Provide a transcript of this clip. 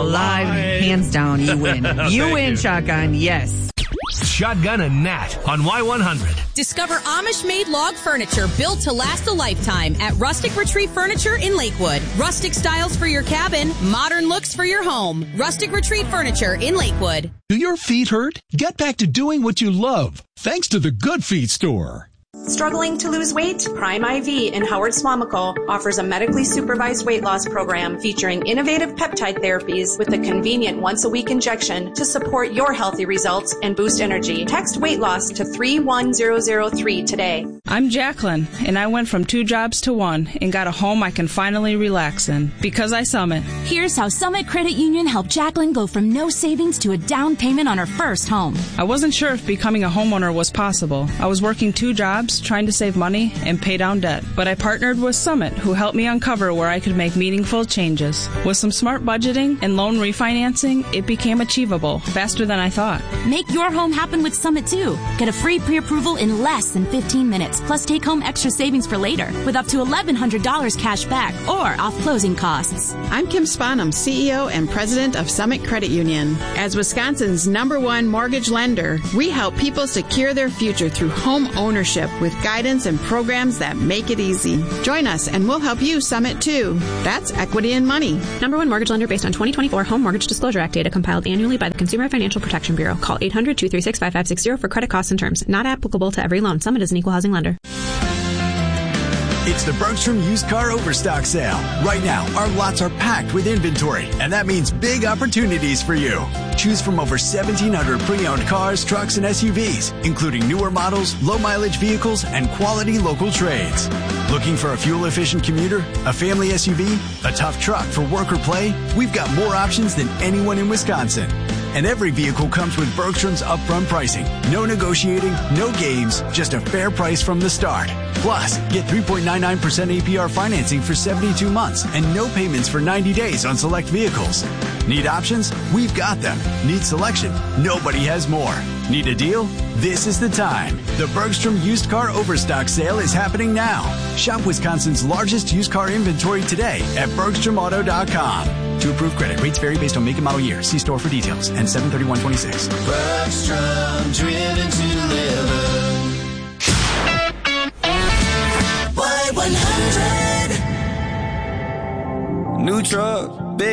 alive. Hands down, you win. You win, Shotgun. Yes. Shotgun and Nat on Y100. Discover Amish-made log furniture built to last a lifetime at Rustic Retreat Furniture in Lakewood. Rustic styles for your cabin, modern looks for your home. Rustic Retreat Furniture in Lakewood. Do your feet hurt? Get back to doing what you love, thanks to the Good Feet store. Struggling to lose weight? Prime IV in Howard Swamico offers a medically supervised weight loss program featuring innovative peptide therapies with a convenient once-a-week injection to support your healthy results and boost energy. Text weight loss to 31003 today. I'm Jacqueline, and I went from 2 jobs to 1 and got a home I can finally relax in because I Summit. Here's how Summit Credit Union helped Jacqueline go from no savings to a down payment on her first home. I wasn't sure if becoming a homeowner was possible. I was working 2 jobs, trying to save money and pay down debt. But I partnered with Summit, who helped me uncover where I could make meaningful changes. With some smart budgeting and loan refinancing, it became achievable faster than I thought. Make your home happen with Summit, too. Get a free pre-approval in less than 15 minutes, plus take home extra savings for later with up to $1,100 cash back or off closing costs. I'm Kim Spanum, CEO and President of Summit Credit Union. As Wisconsin's #1 mortgage lender, we help people secure their future through home ownership with guidance and programs that make it easy. Join us and we'll help you Summit too. That's equity in money. #1 mortgage lender based on 2024 Home Mortgage Disclosure Act data compiled annually by the Consumer Financial Protection Bureau. Call 800-236-5560 for credit costs and terms. Not applicable to every loan. Summit is an equal housing lender. It's the Bergstrom Used Car Overstock Sale. Right now, our lots are packed with inventory, and that means big opportunities for you. Choose from over 1,700 pre-owned cars, trucks, and SUVs, including newer models, low-mileage vehicles, and quality local trades. Looking for a fuel-efficient commuter, a family SUV, a tough truck for work or play? We've got more options than anyone in Wisconsin. And every vehicle comes with Bergstrom's upfront pricing. No negotiating, no games, just a fair price from the start. Plus, get 3.99% APR financing for 72 months and no payments for 90 days on select vehicles. Need options? We've got them. Need selection? Nobody has more. Need a deal? This is the time. The Bergstrom Used Car Overstock Sale is happening now. Shop Wisconsin's largest used car inventory today at BergstromAuto.com. To approved credit, rates vary based on make and model year. See store for details. And 7/31/26. Bergstrom, driven to live. Y100. New truck.